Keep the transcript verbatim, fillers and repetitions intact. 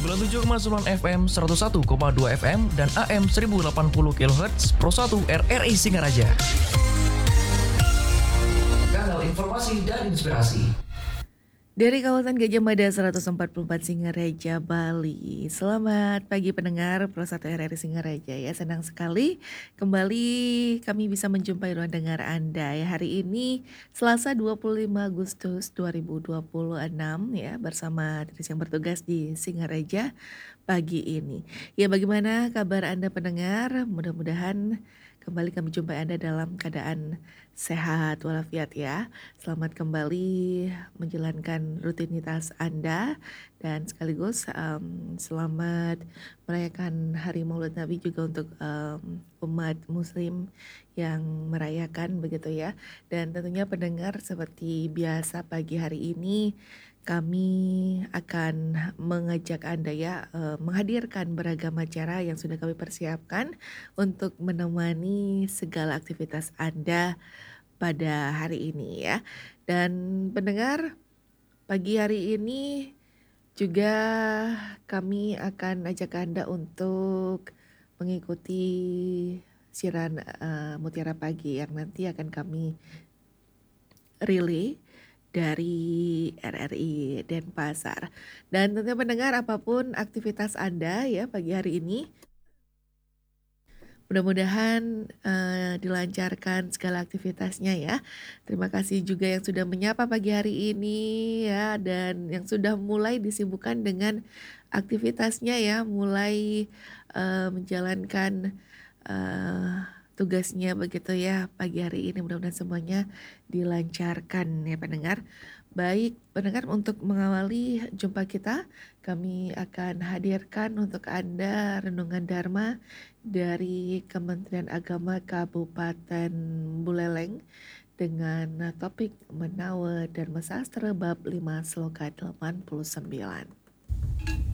sembilan puluh tujuh koma sembilan F M, seratus satu koma dua F M, dan A M seribu delapan puluh kilohertz Pro satu R R I Singaraja. Kanal informasi dan inspirasi. Dari kawasan Gajah Mada seratus empat puluh empat Singaraja, Bali. Selamat pagi pendengar Pro satu R R I Singaraja ya. Senang sekali kembali kami bisa menjumpai ruang dengar Anda ya. Hari ini Selasa dua puluh lima Agustus dua ribu dua puluh enam ya, bersama Tris yang bertugas di Singaraja pagi ini. Ya, bagaimana kabar Anda pendengar? Mudah-mudahan kembali kami jumpai Anda dalam keadaan sehat walafiat ya. Selamat kembali menjalankan rutinitas Anda dan sekaligus um, selamat merayakan Hari Maulid Nabi juga untuk um, umat Muslim yang merayakan begitu ya. Dan tentunya pendengar, seperti biasa pagi hari ini kami akan mengajak Anda ya uh, menghadirkan beragam acara yang sudah kami persiapkan untuk menemani segala aktivitas Anda pada hari ini ya. Dan pendengar, pagi hari ini juga kami akan ajak Anda untuk mengikuti siaran uh, Mutiara Pagi yang nanti akan kami relay dari R R I Denpasar. Dan tentunya pendengar, apapun aktivitas Anda ya pagi hari ini, mudah-mudahan uh, dilancarkan segala aktivitasnya ya. Terima kasih juga yang sudah menyapa pagi hari ini ya, dan yang sudah mulai disibukkan dengan aktivitasnya ya, mulai uh, menjalankan uh, tugasnya begitu ya pagi hari ini. Mudah-mudahan semuanya dilancarkan ya pendengar. Baik pendengar, untuk mengawali jumpa kita, kami akan hadirkan untuk Anda renungan Dharma dari Kementerian Agama Kabupaten Buleleng dengan topik Menawa Dharma Sastra bab lima sloka delapan puluh sembilan.